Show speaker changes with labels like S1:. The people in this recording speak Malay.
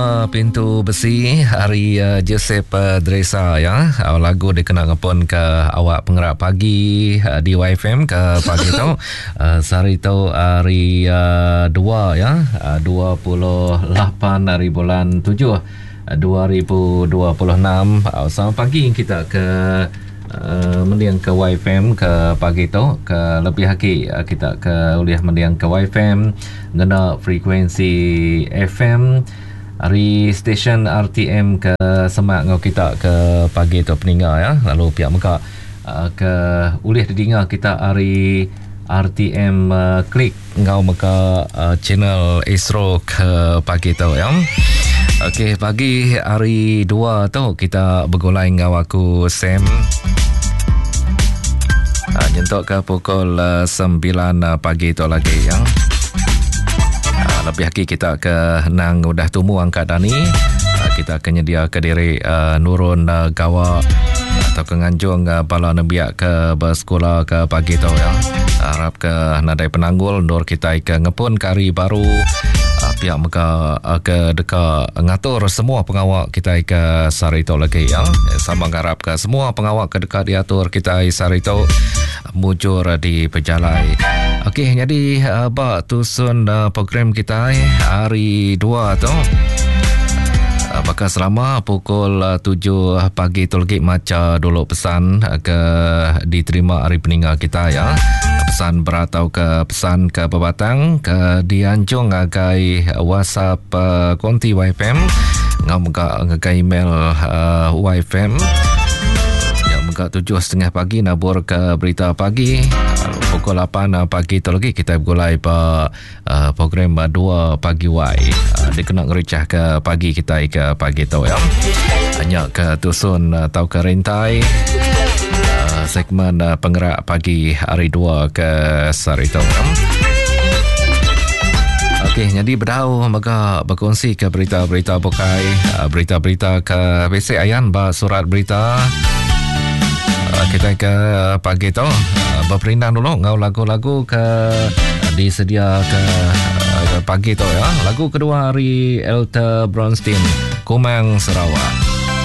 S1: Pintu Besi hari Joseph Dresa ya. Lagu dikenal ngepon ke awak penggerak pagi di YFM ke pagi tu. Sehari tu hari 2 ya, 28 hari bulan 7 2026. Selamat pagi kita ke mendiang ke YFM ke pagi tu, ke lebih haki kita ke uliah mendiang ke YFM guna frekuensi FM hari stesen RTM ke semak ngau kita ke pagi tu peninggal ya. Lalu pihak muka ke uliah didengar kita hari RTM klik ngau muka channel Astro ke pagi tu ya. Okey, pagi hari 2 tu kita bergulai ngau aku Sam. Nyentuk ke pukul 9 pagi tu lagi ya. Lebih lagi kita ke nang udah tumbuh angkat dani, kita akan nyedia ke diri nurun gawa atau ke nganjung bala nebiak ke bersekolah ke pagi tu ya. Harap ke nadai penanggul nur kita ke ngepun kari baru pihak mereka ke deka ngatur semua pengawak kita ke sari tu lagi ya. Sama harap ke semua pengawak ke dekat diatur kita sari tu mujur di pejalai. Okey, jadi bak tusun program kita hari 2 tu. Bakal selama pukul 7 pagi tu lagi maca dulu pesan ke diterima hari peninggal kita ya. Pesan beratau ke pesan ke pebatang ke dianjung agai WhatsApp konti YFM ngagai email YFM yang muka 7.30 pagi nabur ke berita pagi. Pukul 8 pagi tu lagi kita bergulai program 2 pagi Y. Dia kena ngericah ke pagi kita ke pagi tu ya. Hanya ke tusun atau ke rentai segmen penggerak pagi hari 2 ke sari tu. Okey, jadi berdau maka berkongsi ke berita-berita bukai, berita-berita ke basic ayan surat berita. Kita ke pagi tu berperindang dulu ngau lagu-lagu ke disedia ke pagi tu ya. Lagu kedua hari Elta Bronstein, Kumang Sarawak.